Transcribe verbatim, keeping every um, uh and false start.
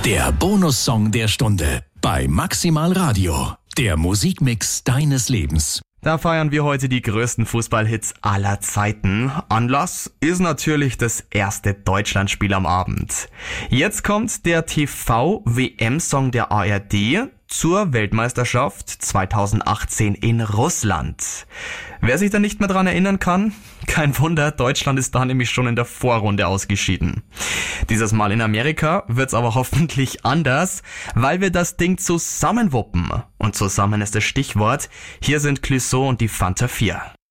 Der Bonussong der Stunde bei Maximal Radio. Der Musikmix deines Lebens. Da feiern wir heute die größten Fußballhits aller Zeiten. Anlass ist natürlich das erste Deutschlandspiel am Abend. Jetzt kommt der T V-W M-Song der A R D zur Weltmeisterschaft zweitausendachtzehn in Russland. Wer sich da nicht mehr dran erinnern kann, kein Wunder, Deutschland ist da nämlich schon in der Vorrunde ausgeschieden. Dieses Mal in Amerika wird's aber hoffentlich anders, weil wir das Ding zusammen wuppen. Und zusammen ist das Stichwort. Hier sind Clouseau und die Fanta vier.